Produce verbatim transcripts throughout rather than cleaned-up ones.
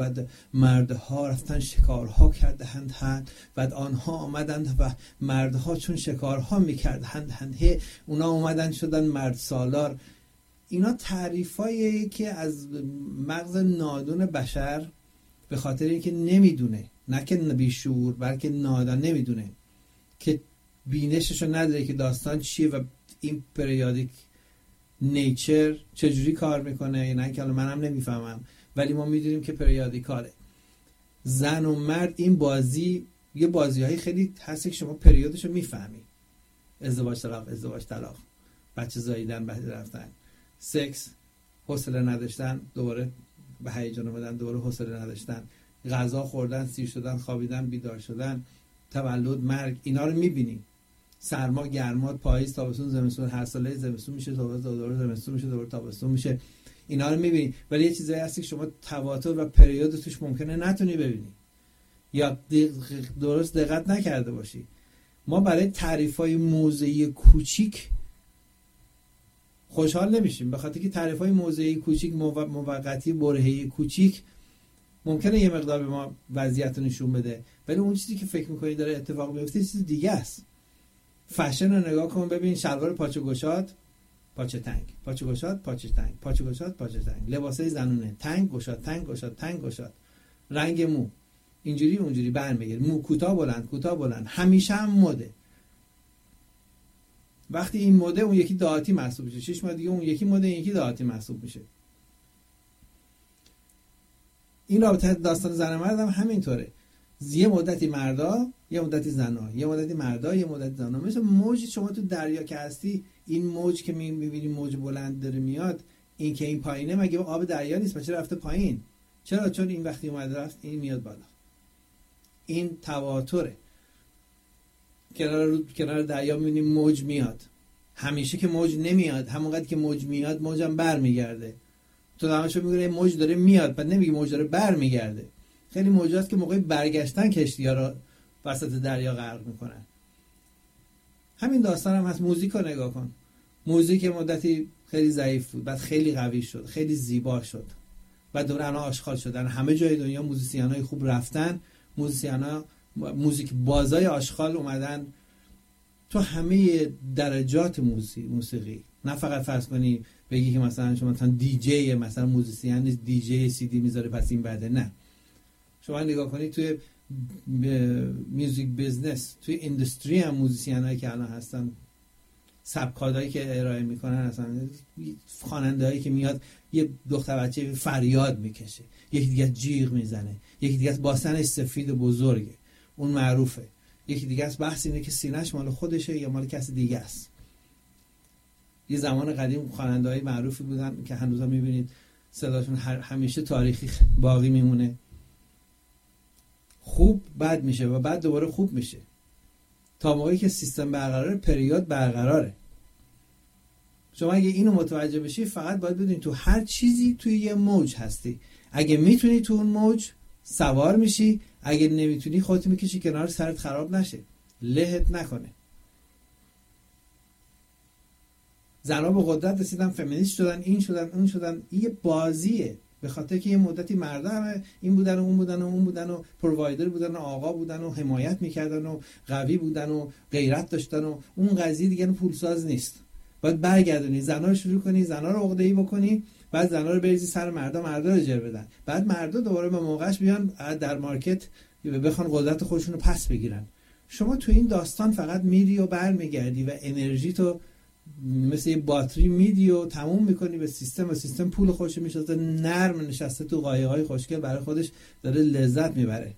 بعد مردها رفتن شکارها کردند هند، بعد آنها آمدند و مردها چون شکارها میکردند هند، اونا اومدن شدن مرد سالار. اینا تعریفایی که از مغز نادون بشر به خاطر اینکه نمیدونه، نه که بیشعور بلکه نادان نمیدونه که بینششو نداره که داستان چیه و این پریادیک نیچر چجوری کار میکنه. نه که منم نمیفهمم ولی ما میدونیم که پریادیکاله. زن و مرد این بازی یه بازی های خیلی هست که شما پریودشو میفهمی. ازدواج طلاق، ازدواج طلاق، بچه زاییدن، بچه رفتن، سکس، حوصله نداشتن، دوباره به هیجان اومدن، دوباره حوصله نداشتن، غذا خوردن، سیر شدن، خوابیدن، بیدار شدن، تولد، مرگ. اینا رو میبینی. سرما، گرما، پاییز، تابستون، زمستون، هر ساله زمستون میشه، دوباره زمستون میشه، دوباره تابستون میشه. اینا رو میبینی. ولی یه چیزایی هستی که شما تواتر و پریود توش ممکنه نتونی ببینی یا درست دقت نکرده باشی. ما برای تعریفای موضعی کوچیک خوشحال نمیشیم، به خاطر که تعریفای موضعی کوچیک، موقتی، برهه‌ای کوچیک ممکنه یه مقدار به ما وضعیت رو نشون بده، ولی اون چیزی که فکر میکنی داره اتفاق میفته چیز دیگه است. فشن رو نگاه کن ببین، شلوار پاچه گشاد، پاچه تنگ، پاچه گشاد، پاچه تنگ، پاچه گشاد، پاچه تنگ، لباسای زنونه، تنگ گشاد، تنگ گشاد، تنگ گشاد، رنگ مو اینجوری اونجوری برمیگره، مو کوتاه بلند، کوتاه بلند، همیشه هم مده. وقتی این مده اون یکی دعاتی محسوب میشه، شش ماه دیگه اون یکی مده، این یکی دعاتی محسوب میشه. این رابطه داستان زن و مرد هم همینطوره. یه مدتی مردا، یه مدتی زنا، یه مدتی مردا، یه مدتی زنا. مثل موج شما تو دریا که هستی، این موج که میبینی موج بلند داره میاد، این که این پایینه مگه آب دریا نیست؟ چرا رفته پایین؟ چرا؟ چون این وقتی اومد رفت این میاد بالا. این تواتره. کنار کنار دریا میبینی موج میاد. همیشه که موج نمیاد، همونقدر که موج میاد موجم برمیگرده. تو همشو میگه موج داره میاد، بعد نمیگه موج داره برمیگرده. خیلی موجات که موقع برگشتن کشتی‌ها رو وسط دریا غرق میکنن. همین داستان هم هست. موزیک رو نگاه کن. موزیک مدتی خیلی ضعیف بود، بعد خیلی قوی شد، خیلی زیبا شد، بعد دوباره الان آشغال شدن. همه جای دنیا موزیسینای خوب رفتن، موزیسینا موزیک بازای آشغال اومدن تو همه درجات موسیقی. نه فقط فرض کنی بگی که مثلا شما مثلا دیجی، مثلا موزیسین نیست، دیجی سی دی میذاره پس این بعده. نه، شما نگاه کنید توی میوزیک بیزنس، توی اندستری هم موزیسینایی که الان هستن، سبکادایی که ارائه میکنن، اصلا خواننده‌ای که میاد یه دختر بچه فریاد میکشه، یکی دیگه جیغ میزنه، یکی دیگه باسنش سفید و بزرگه، اون معروفه. یکی دیگه است بحث اینه که سینه‌اش مال خودشه یا مال کسی دیگه است. یه زمان قدیم خواننده‌های معروفی بودن که هنوزا میبینید صداشون همیشه تاریخی باقی میمونه. خوب بد میشه و بعد دوباره خوب میشه تا موقعی که سیستم برقراره، پریود برقراره. شما اگه اینو متوجه بشی فقط باید بدونی تو هر چیزی توی یه موج هستی. اگه میتونی تو اون موج سوار میشی، اگه نمیتونی خودت میکشی کنار، سرت خراب نشه، لهت نکنه. زنها به قدرت رسیدن، فمینیست شدن، این شدن اون شدن. این یه بازیه، به خاطر که یه مدتی مردا همه این بودن و اون بودن و اون بودن و پرووایدر بودن و آقا بودن و حمایت میکردن و قوی بودن و غیرت داشتن و اون قضیه دیگه پولساز نیست. باید برگردونی، زنا رو شروع کنی، زنا رو عقده‌ای بکنی، بعد زنا رو بریزی سر مردا، مردا رو جر بدن، بعد مردا دوباره به موقعش بیان در مارکت بخوان قدرت خودشون رو پس بگیرن. شما تو این داستان فقط میری و برمیگردی و انرژی تو مثل یه باتری میدی و تموم میکنی به سیستم و سیستم پول خودش میشازه، نرم نشسته تو قایق‌های خوشگل برای خودش داره لذت میبره.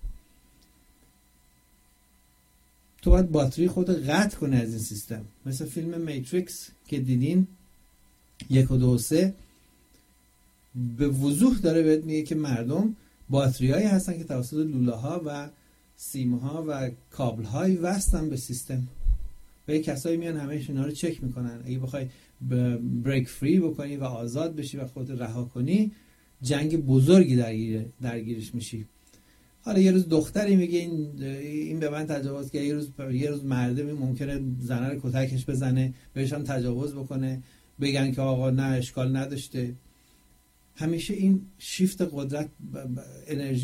تو باید باتری خود قطع کنی از این سیستم. مثل فیلم میتریکس که دیدین یک و دو و سه به وضوح داره بهت میگه که مردم باتریایی هستن که توسط لوله‌ها و سیم‌ها و کابل‌های وصلن به سیستم و یه کسایی میان همه اینا رو چک میکنن. اگه بخوای بریک فری بکنی و آزاد بشی و خودت رها کنی، جنگ بزرگی درگیر درگیرش میشی. حالا یه روز دختری میگه این این به من تجاوز کرد، یه روز یه روز مرده ممکنه زنه رو کتکش بزنه، بهشون تجاوز بکنه، بگن که آقا نه اشکال نداشته. همیشه این شیفت قدرت انرژی